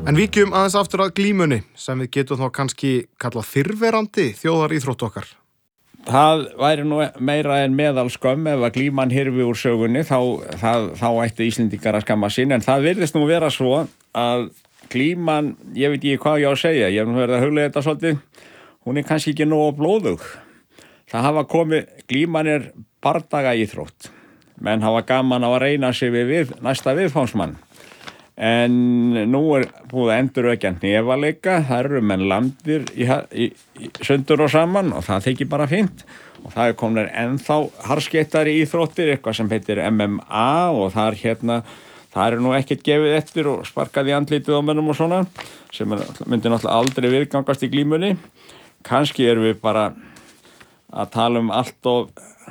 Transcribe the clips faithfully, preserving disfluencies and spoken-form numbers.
En víkjum aðeins aftur að glímunni sem við getum þá kannski kallað fyrrverandi þjóðaríþrótt okkar. Það væri nú meira en meðal skömm ef að glíman hyrfi úr sögunni þá, það, þá ætti Íslendingar að skamma sín, en það virðist nú vera svo að glíman, ég veit ekki hvað ég á að segja, ég hef nú verið að huglega þetta svolítið, hún er kannski ekki nógu blóðug. Það hafa komið, glíman er bardaga íþrótt, menn hafa gaman á að reyna sig við, við næsta viðfánsmann. En nú er búið að endurvekja hnefaleika, það eru menn lamdir í, í, í sundur og saman og það þykir bara fínt og það er komin ennþá harðskeyttari íþróttir, eitthvað sem heitir M M A og það er hérna, það er nú ekkert gefið eftir og sparkað í andlitið á mönnum og svona sem myndi náttúrulega aldrei viðgangast í glímunni. Kannski erum við bara að tala um allt og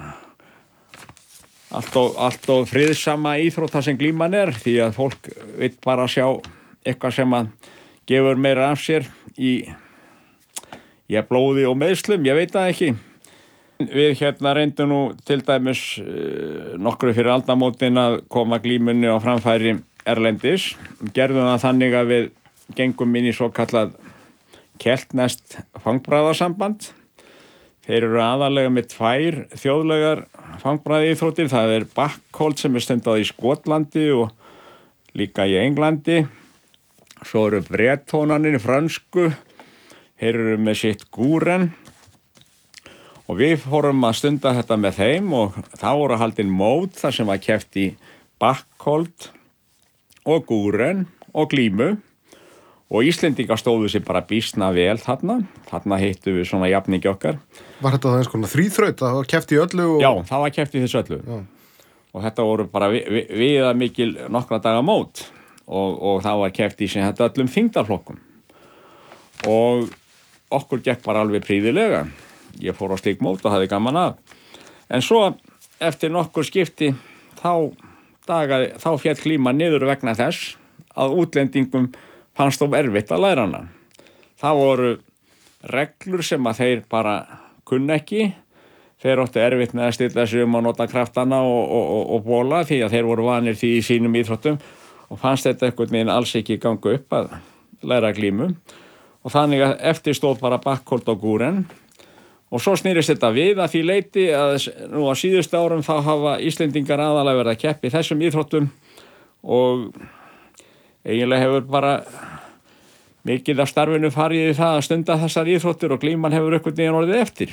Allt og, allt og friðsama íþrótta sem glíman er því að fólk vil bara sjá eitthvað sem að gefur meira af sér í, í blóði og meðslum, ég veit það ekki. Við hérna reyndum nú til dæmis uh, nokkru fyrir aldamótin að koma glímunni á framfæri erlendis. Gerðum það þannig að við gengum inn í svo kallað keltneskt fangbræðasamband. Þeir eru aðalega með tvær þjóðlegar fangbræði íþróttir. Það er bakholt sem er stundað í Skotlandi og líka í Englandi. Svo eru brettónanir í frönsku. Þeir eru með sitt gúren. Og við fórum að stunda þetta með þeim og þá voru haldin mót þar sem var keppt í bakholt og gúren og glímu. Og Íslendingar stóðu sér bara býsna vel þarna. Þarna hittu við svona jafningi okkar. Var þetta það eins konar þríþraut? Það var keppt í öllu? Og... Já, það var keppt í þessu öllu. Já. Og þetta voru bara vi, vi, viða mikil nokkra daga mót. Og, og það var keppt í sem þetta öllum þyngdarflokkum. Og okkur gekk bara alveg prýðilega. Ég fór á slík mót og hafði gaman að. En svo eftir nokkur skipti þá, daga, þá féll glíman niður vegna þess að útlendingum fannst þó erfitt að læra hana. Það voru reglur sem að þeir bara kunna ekki. Þeir áttu erfitt með að stilla sig um að nota kraftana og, og, og, og bóla því að þeir voru vanir því í sínum íþróttum og fannst þetta einhvern veginn alls ekki ganga upp að læra glímu. Og þannig að eftir stóð bara bakholt og gúren. Og svo snýrist þetta við að því leyti að nú á síðustu árum þá hafa Íslendingar aðalega verið að keppa í þessum íþróttum og eiginlega hefur bara mikið af starfinu farið í það að stunda þessar íþróttir og glíman hefur einhvern veginn orðið eftir.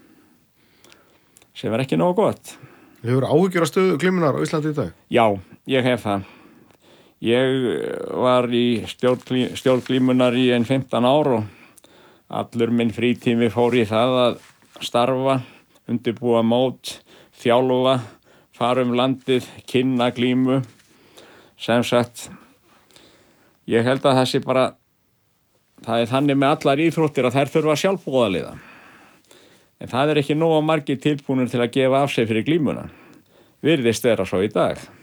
Sem er ekki nógu gott. Hefur áhyggjur af stöðu glímunar á Íslandi í dag? Já, ég hef það. Ég var í stjórn, stjórn glímunar í einn fimmtán ár og allur minn frítími fór í það að starfa, undirbúa mót, þjálfa, fara um landið, kynna glímu, sem sagt. Ég held að það sé bara, það er þannig með allar íþróttir að þær þurfa sjálfboðaliða. En það er ekki nógu margir tilbúnir til að gefa af sig fyrir glímuna. Virðist vera svo í dag.